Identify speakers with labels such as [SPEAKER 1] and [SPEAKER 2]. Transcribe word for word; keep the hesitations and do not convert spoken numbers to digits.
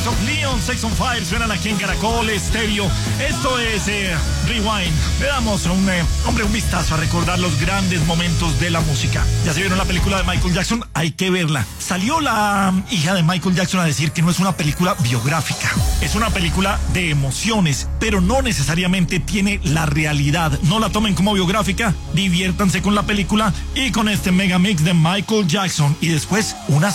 [SPEAKER 1] Kings of Leon, Sex on Fire, suenan aquí en Caracol Estéreo. Esto es eh, Rewind. Le damos un, eh, hombre, un vistazo a recordar los grandes momentos de la música. ¿Ya se vieron la película de Michael Jackson? Hay que verla. Salió la hija de Michael Jackson a decir que no es una película biográfica. Es una película de emociones, pero no necesariamente tiene la realidad. No la tomen como biográfica, diviértanse con la película y con este mega mix de Michael Jackson. Y después, una